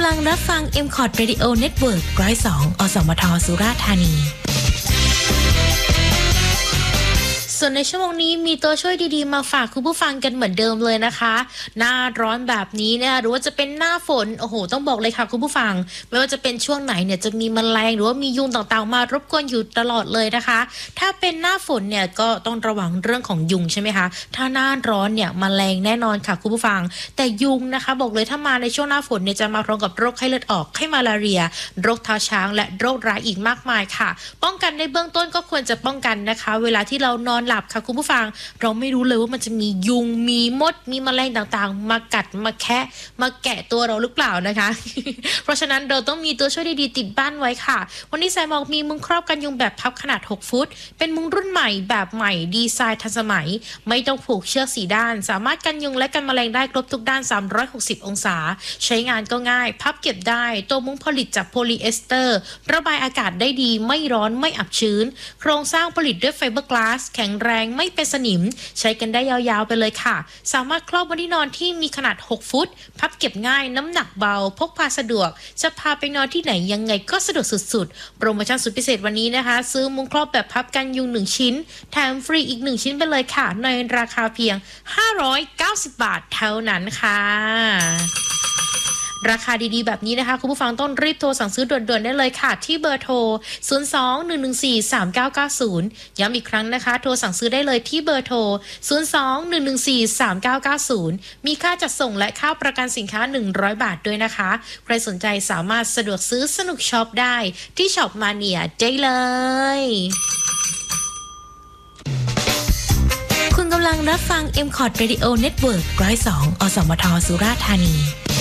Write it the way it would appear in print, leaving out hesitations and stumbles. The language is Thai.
ำลังรับฟัง MCOT Radio Network 102 อสมท สุราษฎร์ธานีส่วนในชั่วโมงนี้มีตัวช่วยดีๆมาฝากคุณผู้ฟังกันเหมือนเดิมเลยนะคะหน้าร้อนแบบนี้เนี่ยหรือว่าจะเป็นหน้าฝนโอ้โหต้องบอกเลยค่ะคุณผู้ฟังไม่ว่าจะเป็นช่วงไหนเนี่ยจะมีแมลงหรือว่ามียุงต่างๆมารบกวนอยู่ตลอดเลยนะคะถ้าเป็นหน้าฝนเนี่ยก็ต้องระวังเรื่องของยุงใช่ไหมคะถ้าหน้าร้อนเนี่ยแมลงแน่นอนค่ะคุณผู้ฟังแต่ยุงนะคะบอกเลยถ้ามาในช่วงหน้าฝนเนี่ยจะมาพร้อมกับโรคไข้เลือดออกไข้มาลาเรียโรคเท้าช้างและโรคร้ายอีกมากมายค่ะป้องกันในเบื้องต้นก็ควรจะป้องกันนะคะเวลาที่เรานอนหลับค่ะคุณผู้ฟังเราไม่รู้เลยว่ามันจะมียุงมีมดมีแมลงต่างๆมากัดมาแคะมาแกะตัวเราหรือเปล่านะคะ เพราะฉะนั้นเราต้องมีตัวช่วยดีๆติดบ้านไว้ค่ะวันนี้สายหมอกมีมุ้งครอบกันยุงแบบพับขนาด6ฟุตเป็นมุ้งรุ่นใหม่แบบใหม่ดีไซน์ทันสมัยไม่ต้องผูกเชือก4ด้านสามารถกันยุงและกันแมลงได้ครบทุกด้าน360องศาใช้งานก็ง่ายพับเก็บได้ตัวมุ้งผลิตจากโพลีเอสเตอร์ระบายอากาศได้ดีไม่ร้อนไม่อับชื้นโครงสร้างผลิตด้วยไฟเบอร์กลาสแข็งแรงไม่เป็นสนิมใช้กันได้ยาวๆไปเลยค่ะสามารถครอบบนที่นอนที่มีขนาด6ฟุตพับเก็บง่ายน้ำหนักเบาพกพาสะดวกจะพาไปนอนที่ไหนยังไงก็สะดวกสุดๆโปรโมชั่นสุดพิเศษวันนี้นะคะซื้อมุ้งครอบแบบพับกันยุง1ชิ้นแถมฟรีอีก1ชิ้นไปเลยค่ะในราคาเพียง590 บาทเท่านั้นค่ะราคาดีๆแบบนี้นะคะคุณผู้ฟังต้องรีบโทรสั่งซื้อด่วนๆได้เลยค่ะที่เบอร์โทร02-114-3990ย้ำอีกครั้งนะคะโทรสั่งซื้อได้เลยที่เบอร์โทร02-114-3990มีค่าจัดส่งและค่าประกันสินค้า100 บาทด้วยนะคะใครสนใจสามารถสะดวกซื้อสนุกช็อปได้ที่ช็อปมาเนียได้เลยคุณกำลังรับฟัง MCOT Radio Network 102 อสมท สุราษฎร์ธานี